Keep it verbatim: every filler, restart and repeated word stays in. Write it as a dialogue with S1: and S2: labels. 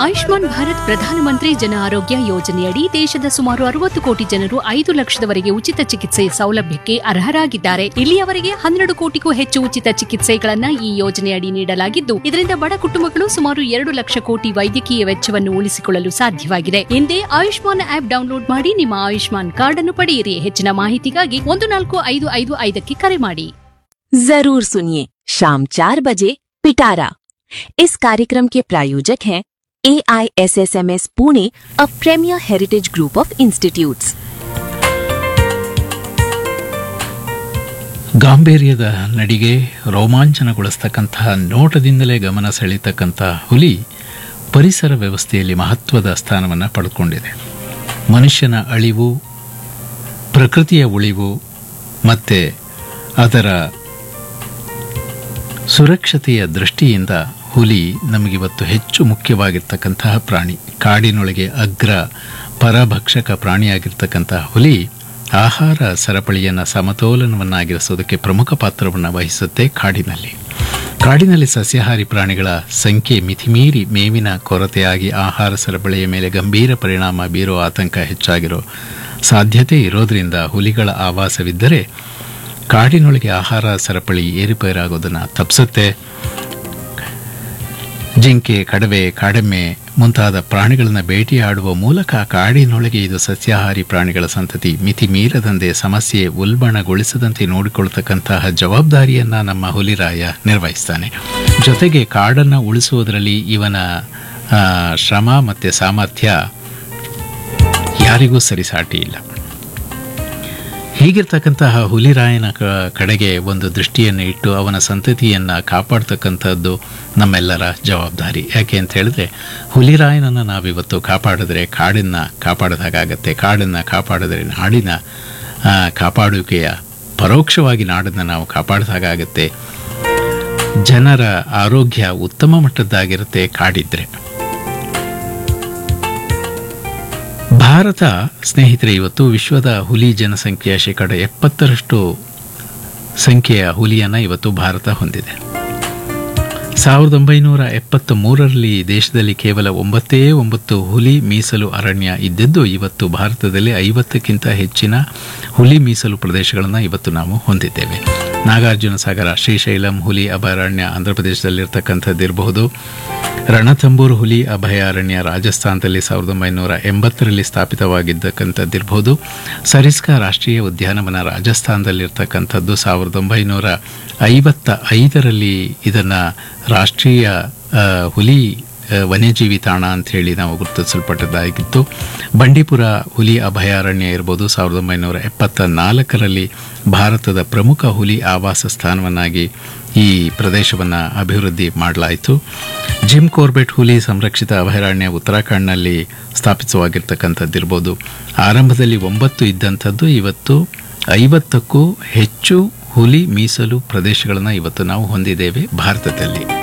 S1: ಆಯುಷ್ಮಾನ್ ಭಾರತ್ ಪ್ರಧಾನಮಂತ್ರಿ ಜನ ಆರೋಗ್ಯ ಯೋಜನೆಯಡಿ ದೇಶದ ಸುಮಾರು ಅರವತ್ತು ಕೋಟಿ ಜನರು ಐದು ಲಕ್ಷದವರೆಗೆ ಉಚಿತ ಚಿಕಿತ್ಸೆ ಸೌಲಭ್ಯಕ್ಕೆ ಅರ್ಹರಾಗಿದ್ದಾರೆ. ಇಲ್ಲಿಯವರೆಗೆ ಹನ್ನೆರಡು ಕೋಟಿಗೂ ಹೆಚ್ಚು ಉಚಿತ ಚಿಕಿತ್ಸೆಗಳನ್ನ ಈ ಯೋಜನೆಯಡಿ ನೀಡಲಾಗಿದ್ದು, ಇದರಿಂದ ಬಡ ಕುಟುಂಬಗಳು ಸುಮಾರು ಎರಡು ಲಕ್ಷ ಕೋಟಿ ವೈದ್ಯಕೀಯ ವೆಚ್ಚವನ್ನು ಉಳಿಸಿಕೊಳ್ಳಲು ಸಾಧ್ಯವಾಗಿದೆ. ಹಿಂದೆ ಆಯುಷ್ಮಾನ್ ಆಪ್ ಡೌನ್ಲೋಡ್ ಮಾಡಿ ನಿಮ್ಮ ಆಯುಷ್ಮಾನ್ ಕಾರ್ಡ್ ಅನ್ನು ಪಡೆಯಿರಿ. ಹೆಚ್ಚಿನ ಮಾಹಿತಿಗಾಗಿ ಒಂದು ನಾಲ್ಕು ಐದು ಐದು ಐದಕ್ಕೆ ಕರೆ ಮಾಡಿ.
S2: जरूर सुनिए शाम चार बजे पिटारा। इस कार्यक्रम के प्रायोजक हैं ए I S S M S Pune, a premiere heritage group of institutes.
S3: ಗಾಂಭೀರ್ಯದ ನಡಿಗೆ ರೋಮಾಂಚನಗೊಳಿಸತಕ್ಕಂತಹ ನೋಟದಿಂದಲೇ ಗಮನ ಸೆಳೆಯತಕ್ಕಂಥ ಹುಲಿ ಪರಿಸರ ವ್ಯವಸ್ಥೆಯಲ್ಲಿ ಮಹತ್ವದ ಸ್ಥಾನವನ್ನು ಪಡೆದುಕೊಂಡಿದೆ. ಮನುಷ್ಯನ ಅಳಿವು, ಪ್ರಕೃತಿಯ ಉಳಿವು ಮತ್ತು ಅದರ ಸುರಕ್ಷತೆಯ ದೃಷ್ಟಿಯಿಂದ ಹುಲಿ ನಮಗಿವತ್ತು ಹೆಚ್ಚು ಮುಖ್ಯವಾಗಿರ್ತಕ್ಕಂತಹ ಪ್ರಾಣಿ. ಕಾಡಿನೊಳಗೆ ಅಗ್ರ ಪರಭಕ್ಷಕ ಪ್ರಾಣಿಯಾಗಿರ್ತಕ್ಕಂತಹ ಹುಲಿ ಆಹಾರ ಸರಪಳಿಯನ್ನು ಸಮತೋಲನವನ್ನಾಗಿರಿಸೋದಕ್ಕೆ ಪ್ರಮುಖ ಪಾತ್ರವನ್ನು ವಹಿಸುತ್ತೆ. ಕಾಡಿನಲ್ಲಿ ಕಾಡಿನಲ್ಲಿ ಸಸ್ಯಾಹಾರಿ ಪ್ರಾಣಿಗಳ ಸಂಖ್ಯೆ ಮಿತಿಮೀರಿ ಮೇವಿನ ಕೊರತೆಯಾಗಿ ಆಹಾರ ಸರಪಳಿಯ ಮೇಲೆ ಗಂಭೀರ ಪರಿಣಾಮ ಬೀರೋ ಆತಂಕ ಹೆಚ್ಚಾಗಿರೋ ಸಾಧ್ಯತೆ ಇರೋದ್ರಿಂದ ಹುಲಿಗಳ ಆವಾಸವಿದ್ದರೆ ಕಾಡಿನೊಳಗೆ ಆಹಾರ ಸರಪಳಿ ಏರುಪೇರಾಗೋದನ್ನು ತಪ್ಪಿಸುತ್ತೆ. ಜಿಂಕೆ, ಕಡವೆ, ಕಾಡೆಮ್ಮೆ ಮುಂತಾದ ಪ್ರಾಣಿಗಳನ್ನು ಭೇಟಿಯಾಡುವ ಮೂಲಕ ಕಾಡಿನೊಳಗೆ ಇದು ಸಸ್ಯಾಹಾರಿ ಪ್ರಾಣಿಗಳ ಸಂತತಿ ಮಿತಿ ಮೀರದಂತೆ ಸಮಸ್ಯೆ ಉಲ್ಬಣಗೊಳಿಸದಂತೆ ನೋಡಿಕೊಳ್ತಕ್ಕಂತಹ ಜವಾಬ್ದಾರಿಯನ್ನು ನಮ್ಮ ಹುಲಿರಾಯ ನಿರ್ವಹಿಸ್ತಾನೆ. ಜೊತೆಗೆ ಕಾಡನ್ನು ಉಳಿಸುವುದರಲ್ಲಿ ಇವನ ಶ್ರಮ ಮತ್ತು ಸಾಮರ್ಥ್ಯ ಯಾರಿಗೂ ಸರಿಸಾಟಿ ಇಲ್ಲ. ಹೀಗಿರ್ತಕ್ಕಂತಹ ಹುಲಿರಾಯನ ಕಡೆಗೆ ಒಂದು ದೃಷ್ಟಿಯನ್ನು ಇಟ್ಟು ಅವನ ಸಂತತಿಯನ್ನು ಕಾಪಾಡ್ತಕ್ಕಂಥದ್ದು ನಮ್ಮೆಲ್ಲರ ಜವಾಬ್ದಾರಿ. ಯಾಕೆ ಅಂತ ಹೇಳಿದ್ರೆ ಹುಲಿರಾಯನನ್ನು ನಾವಿವತ್ತು ಕಾಪಾಡಿದ್ರೆ ಕಾಡನ್ನು ಕಾಪಾಡಿದಾಗತ್ತೆ. ಕಾಡನ್ನು ಕಾಪಾಡಿದ್ರೆ ನಾಡಿನ ಕಾಪಾಡುವಿಕೆಯ ಪರೋಕ್ಷವಾಗಿ ನಾಡನ್ನು ನಾವು ಕಾಪಾಡಿದಾಗತ್ತೆ. ಜನರ ಆರೋಗ್ಯ ಉತ್ತಮ ಮಟ್ಟದ್ದಾಗಿರುತ್ತೆ ಕಾಡಿದ್ರೆ. ಭಾರತ ಸ್ನೇಹಿತರೆ ಇವತ್ತು ವಿಶ್ವದ ಹುಲಿ ಜನಸಂಖ್ಯೆಯ ಶೇಕಡ ಎಪ್ಪತ್ತರಷ್ಟು ಸಂಖ್ಯೆಯ ಹುಲಿಯನ್ನು ಇವತ್ತು ಭಾರತ ಹೊಂದಿದೆ. ಸಾವಿರದ ಒಂಬೈನೂರ ಎಪ್ಪತ್ತ ಮೂರರಲ್ಲಿ ದೇಶದಲ್ಲಿ ಕೇವಲ ಒಂಬತ್ತೇ ಒಂಬತ್ತು ಹುಲಿ ಮೀಸಲು ಅರಣ್ಯ ಇದ್ದಿದ್ದು ಇವತ್ತು ಭಾರತದಲ್ಲಿ ಐವತ್ತಕ್ಕಿಂತ ಹೆಚ್ಚಿನ ಹುಲಿ ಮೀಸಲು ಪ್ರದೇಶಗಳನ್ನು ಇವತ್ತು ನಾವು ಹೊಂದಿದ್ದೇವೆ. ನಾಗಾರ್ಜುನ ಸಾಗರ, ಶ್ರೀಶೈಲಂ ಹುಲಿ ಅಭಯಾರಣ್ಯ ಆಂಧ್ರಪ್ರದೇಶದಲ್ಲಿರ್ತಕ್ಕಂಥದ್ದಿರಬಹುದು. ರಣಥಂಬೂರು ಹುಲಿ ಅಭಯಾರಣ್ಯ ರಾಜಸ್ಥಾನದಲ್ಲಿ ಸಾವಿರದ ಒಂಬೈನೂರ ಎಂಬತ್ತರಲ್ಲಿ ಸ್ಥಾಪಿತವಾಗಿದ್ದಕ್ಕಂಥದ್ದಿರಬಹುದು. ಸರಿಸ್ಕಾ ರಾಷ್ಟ್ರೀಯ ಉದ್ಯಾನವನ ರಾಜಸ್ಥಾನದಲ್ಲಿರ್ತಕ್ಕಂಥದ್ದು ಸಾವಿರದ ಒಂಬೈನೂರ ಐವತ್ತ ಐದರಲ್ಲಿ ಇದನ್ನು ರಾಷ್ಟ್ರೀಯ ಹುಲಿ ವನ್ಯಜೀವಿ ತಾಣ ಅಂಥೇಳಿ ನಾವು ಗುರುತಿಸಲ್ಪಟ್ಟದ್ದಾಗಿತ್ತು. ಬಂಡೀಪುರ ಹುಲಿ ಅಭಯಾರಣ್ಯ ಇರ್ಬೋದು, ಸಾವಿರದ ಒಂಬೈನೂರ ಎಪ್ಪತ್ತ ನಾಲ್ಕರಲ್ಲಿ ಭಾರತದ ಪ್ರಮುಖ ಹುಲಿ ಆವಾಸ ಸ್ಥಾನವನ್ನಾಗಿ ಈ ಪ್ರದೇಶವನ್ನು ಅಭಿವೃದ್ಧಿ ಮಾಡಲಾಯಿತು. ಜಿಮ್ ಕಾರ್ಬೆಟ್ ಹುಲಿ ಸಂರಕ್ಷಿತ ಅಭಯಾರಣ್ಯ ಉತ್ತರಾಖಂಡ್ನಲ್ಲಿ ಸ್ಥಾಪಿತವಾಗಿರ್ತಕ್ಕಂಥದ್ದಿರ್ಬೋದು. ಆರಂಭದಲ್ಲಿ ಒಂಬತ್ತು ಇದ್ದಂಥದ್ದು ಇವತ್ತು ಐವತ್ತಕ್ಕೂ ಹೆಚ್ಚು ಹುಲಿ ಮೀಸಲು ಪ್ರದೇಶಗಳನ್ನು ಇವತ್ತು ನಾವು ಹೊಂದಿದ್ದೇವೆ ಭಾರತದಲ್ಲಿ.